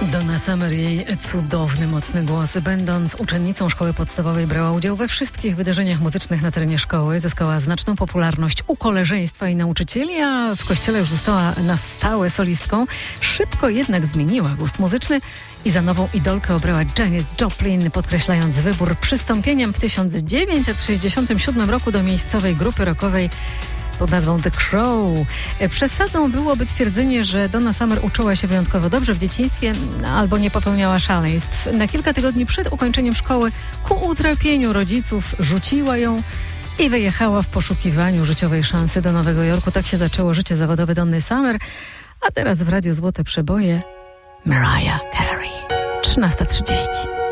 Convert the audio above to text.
Donna Summer, jej cudowny, mocny głos. Będąc uczennicą szkoły podstawowej, brała udział we wszystkich wydarzeniach muzycznych na terenie szkoły. Zyskała znaczną popularność u koleżeństwa i nauczycieli, a w kościele już została na stałe solistką. Szybko jednak zmieniła gust muzyczny i za nową idolkę obrała Janis Joplin, podkreślając wybór przystąpieniem w 1967 roku do miejscowej grupy rockowej pod nazwą The Crow. Przesadą byłoby twierdzenie, że Donna Summer uczyła się wyjątkowo dobrze w dzieciństwie albo nie popełniała szaleństw. Na kilka tygodni przed ukończeniem szkoły, ku utrapieniu rodziców, rzuciła ją i wyjechała w poszukiwaniu życiowej szansy do Nowego Jorku. Tak się zaczęło życie zawodowe Donny Summer. A teraz w Radiu Złote Przeboje Mariah Carey. 13:30.